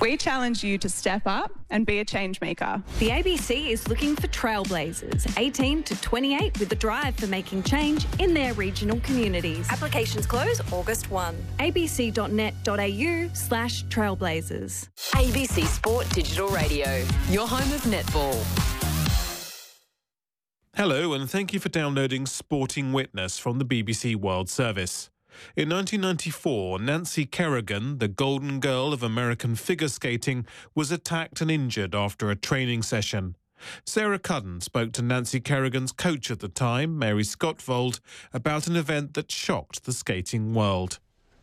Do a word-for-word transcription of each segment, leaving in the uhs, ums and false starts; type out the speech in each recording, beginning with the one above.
We challenge you to step up and be a change maker. The A B C is looking for trailblazers, eighteen to twenty-eight, with a drive for making change in their regional communities. Applications close August first. abc.net.au slash trailblazers. A B C Sport Digital Radio, your home of netball. Hello, and thank you for downloading Sporting Witness from the B B C World Service. In nineteen ninety-four, Nancy Kerrigan, the golden girl of American figure skating, was attacked and injured after a training session. Sarah Cudden spoke to Nancy Kerrigan's coach at the time, Mary Scottvold, about an event that shocked the skating world.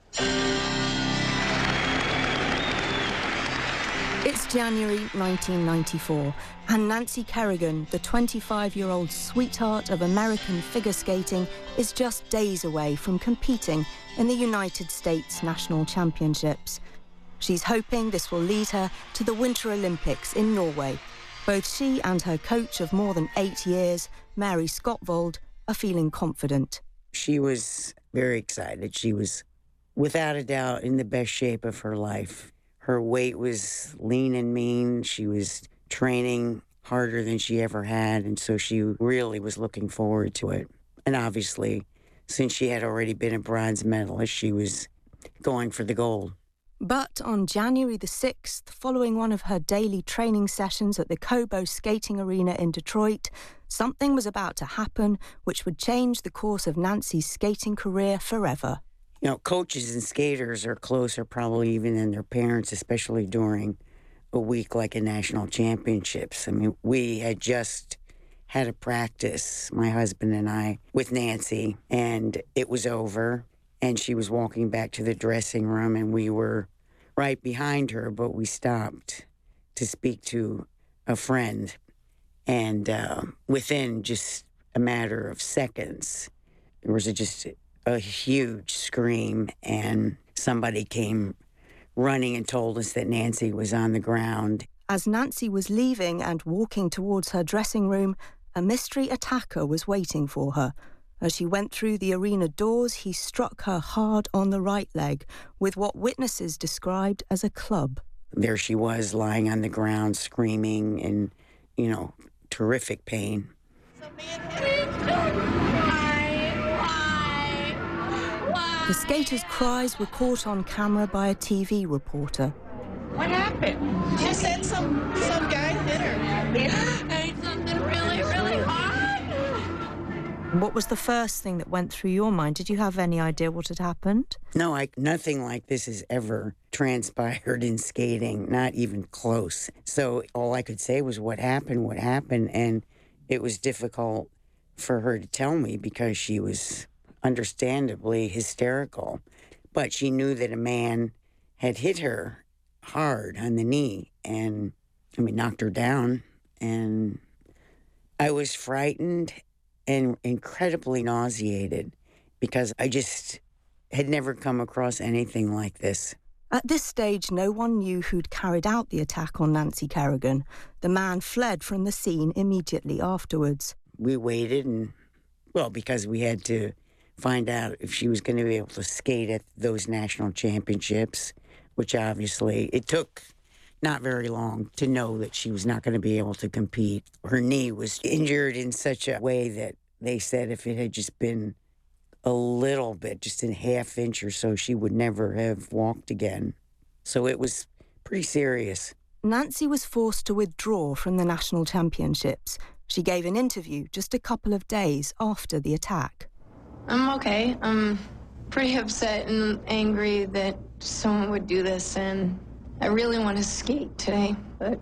It's January nineteen ninety-four, and Nancy Kerrigan, the twenty-five-year-old sweetheart of American figure skating, is just days away from competing in the United States National Championships. She's hoping this will lead her to the Winter Olympics in Norway. Both she and her coach of more than eight years, Mary Scottvold, are feeling confident. She was very excited. She was, without a doubt, in the best shape of her life. Her weight was lean and mean. She was training harder than she ever had, and so she really was looking forward to it. And obviously, since she had already been a bronze medalist, she was going for the gold. But on January the sixth, following one of her daily training sessions at the Cobo Skating Arena in Detroit, something was about to happen which would change the course of Nancy's skating career forever. You know, coaches and skaters are closer probably even than their parents, especially during a week like a national championships. I mean, we had just had a practice, my husband and I, with Nancy, and it was over, and she was walking back to the dressing room, and we were right behind her, but we stopped to speak to a friend, and uh, within just a matter of seconds, there was a, just a huge scream, and somebody came running and told us that Nancy was on the ground. As Nancy was leaving and walking towards her dressing room, a mystery attacker was waiting for her. As she went through the arena doors, he struck her hard on the right leg with what witnesses described as a club. There she was, lying on the ground, screaming in, you know, terrific pain. The skater's cries were caught on camera by a T V reporter. What happened? She said some some guy hit her. Hit her? Ate something really, really hard. What was the first thing that went through your mind? Did you have any idea what had happened? No, I, nothing like this has ever transpired in skating, not even close. So all I could say was what happened, what happened, and it was difficult for her to tell me because she was understandably hysterical. But she knew that a man had hit her hard on the knee and, I mean, knocked her down. And I was frightened and incredibly nauseated because I just had never come across anything like this. At this stage, no one knew who'd carried out the attack on Nancy Kerrigan. The man fled from the scene immediately afterwards. We waited and, well, because we had to find out if she was going to be able to skate at those national championships, which obviously it took not very long to know that she was not going to be able to compete. Her knee was injured in such a way that they said if it had just been a little bit, just a half inch or so, she would never have walked again. So it was pretty serious. Nancy was forced to withdraw from the national championships. She gave an interview just a couple of days after the attack. I'm okay. I'm pretty upset and angry that someone would do this, and I really want to skate today, but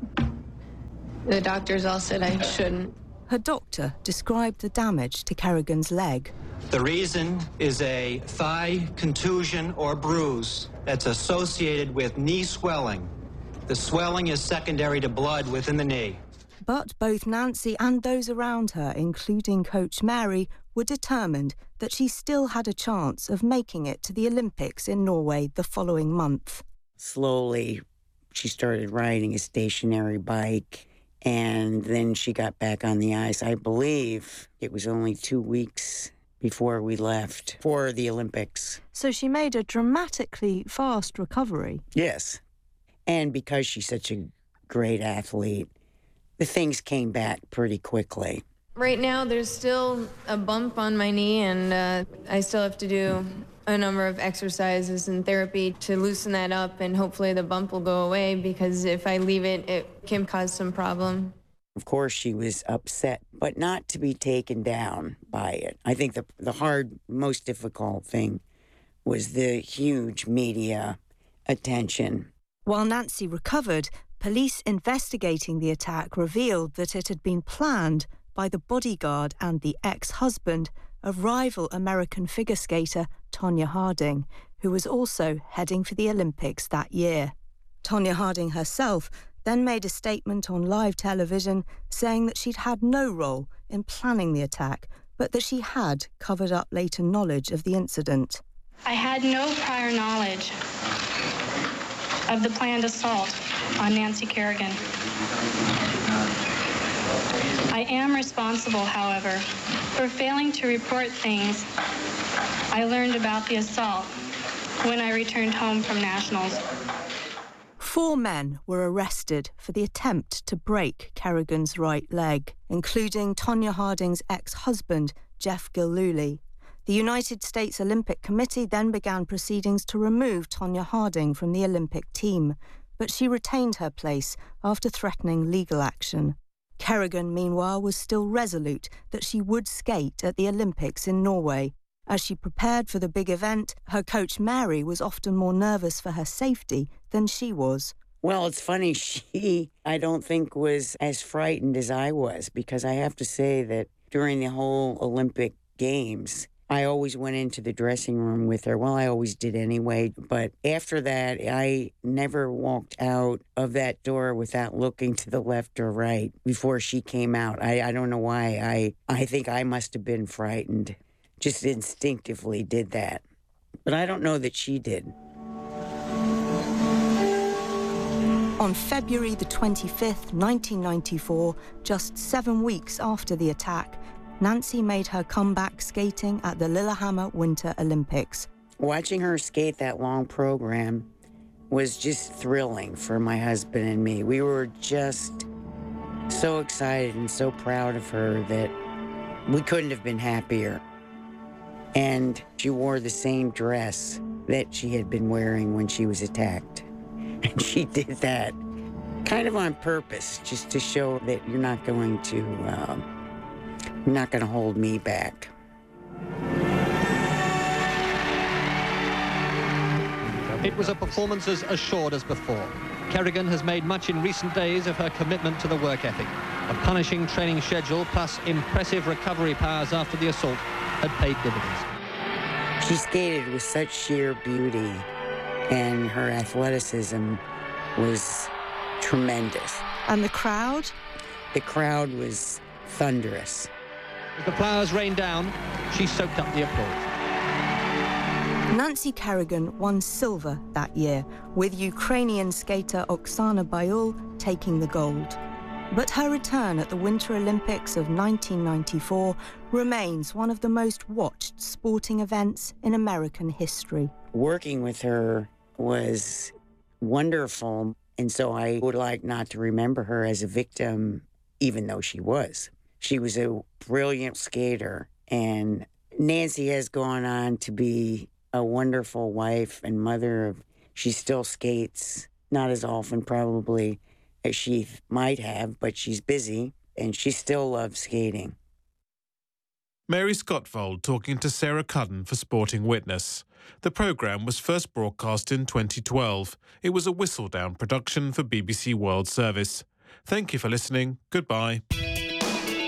the doctors all said I shouldn't. Her doctor described the damage to Kerrigan's leg. The reason is a thigh contusion or bruise that's associated with knee swelling. The swelling is secondary to blood within the knee. But both Nancy and those around her, including Coach Mary, were determined that she still had a chance of making it to the Olympics in Norway the following month. Slowly, she started riding a stationary bike, and then she got back on the ice. I believe it was only two weeks before we left for the Olympics. So she made a dramatically fast recovery. Yes. And because she's such a great athlete, the things came back pretty quickly. Right now, there's still a bump on my knee, and uh, I still have to do a number of exercises and therapy to loosen that up, and hopefully the bump will go away, because if I leave it, it can cause some problem. Of course, she was upset, but not to be taken down by it. I think the, the hard, most difficult thing was the huge media attention. While Nancy recovered, police investigating the attack revealed that it had been planned by the bodyguard and the ex-husband of rival American figure skater Tonya Harding, who was also heading for the Olympics that year. Tonya Harding herself then made a statement on live television saying that she'd had no role in planning the attack, but that she had covered up later knowledge of the incident. I had no prior knowledge of the planned assault on Nancy Kerrigan. I am responsible, however, for failing to report things I learned about the assault when I returned home from nationals. Four men were arrested for the attempt to break Kerrigan's right leg, including Tonya Harding's ex-husband, Jeff Gillooly. The United States Olympic Committee then began proceedings to remove Tonya Harding from the Olympic team, but she retained her place after threatening legal action. Kerrigan, meanwhile, was still resolute that she would skate at the Olympics in Norway. As she prepared for the big event, her coach Mary was often more nervous for her safety than she was. Well, it's funny, she, I don't think, was as frightened as I was, because I have to say that during the whole Olympic Games, I always went into the dressing room with her. Well, I always did anyway. But after that, I never walked out of that door without looking to the left or right before she came out. I, I don't know why. I, I think I must have been frightened. Just instinctively did that. But I don't know that she did. On February the twenty-fifth, nineteen ninety-four, just seven weeks after the attack, Nancy made her comeback skating at the Lillehammer Winter Olympics. Watching her skate that long program was just thrilling for my husband and me. We were just so excited and so proud of her that we couldn't have been happier. And she wore the same dress that she had been wearing when she was attacked. And she did that kind of on purpose, just to show that you're not going to... Um, You're not going to hold me back. It was a performance as assured as before. Kerrigan has made much in recent days of her commitment to the work ethic. A punishing training schedule plus impressive recovery powers after the assault had paid dividends. She skated with such sheer beauty, and her athleticism was tremendous. And the crowd? The crowd was thunderous. As the flowers rained down, she soaked up the applause. Nancy Kerrigan won silver that year, with Ukrainian skater Oksana Bayul taking the gold. But her return at the Winter Olympics of nineteen ninety-four remains one of the most watched sporting events in American history. Working with her was wonderful, and so I would like not to remember her as a victim, even though she was. She was a brilliant skater, and Nancy has gone on to be a wonderful wife and mother. Of, she still skates, not as often probably as she might have, but she's busy, and she still loves skating. Mary Scottfold talking to Sarah Cudden for Sporting Witness. The programme was first broadcast in twenty twelve. It was a Whistledown production for B B C World Service. Thank you for listening. Goodbye.